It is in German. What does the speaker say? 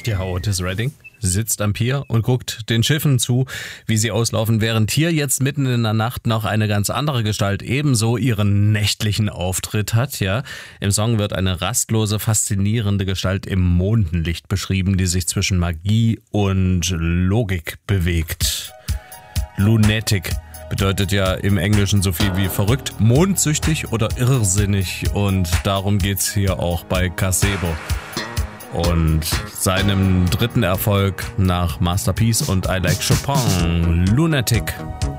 Ja, Otis Redding sitzt am Pier und guckt den Schiffen zu, wie sie auslaufen, während hier jetzt mitten in der Nacht noch eine ganz andere Gestalt ebenso ihren nächtlichen Auftritt hat, ja. Im Song wird eine rastlose, faszinierende Gestalt im Mondenlicht beschrieben, die sich zwischen Magie und Logik bewegt. Lunatic bedeutet ja im Englischen so viel wie verrückt, mondsüchtig oder irrsinnig, und darum geht's hier auch bei Casebo und seinem dritten Erfolg nach Masterpiece und I Like Chopin, Lunatic.